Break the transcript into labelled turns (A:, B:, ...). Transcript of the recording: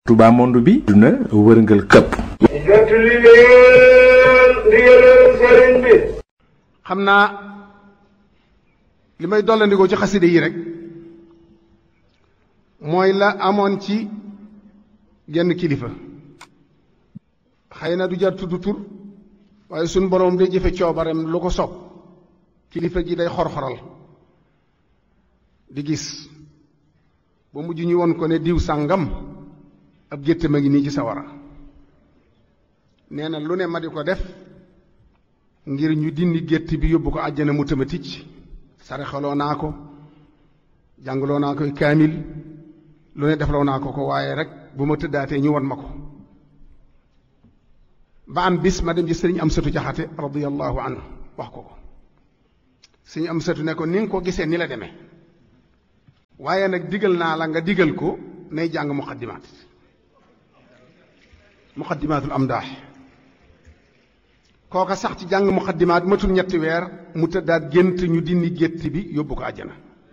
A: Touba monde bi duna wërngal këpp.
B: jottali leen ndigalal sëriñ bi.
C: xam naa li may dollandikoo ci xaside yi rek mooy la amoon ci genn kilifa xëy na du jar tudd tur waaye suñ boroom day jëfe coobarem lu ko sopp kilifa gi day xor-xoral di gis ba mujj ñu won ko ne diw sàngam ab gétt ma ngi nii ci sawara nee na lu ne ma di ko def ngir ñu dindi gétt bi yóbbu ko àjjana mu tëma ticc sarexaloo naa ko jàngaloo naa koy kaamil lu ne defloo naa ko waaye rek bu ma tëddaatee ñu won ma ko ba am bis ma dem ci sëriñ Amsatu Jaxate radiyallahu anhu wax ko sëriñ Amsatu ne ko ni nga ko gisee ni la demee waaye nag digal naa la nga digal ko nay jàng muqaddimatul amdaax kooka sax ci jàng muqaddimaat matul ñetti weer mu tëddaat gént ñu dindi gétt bi yóbbu ko àjjana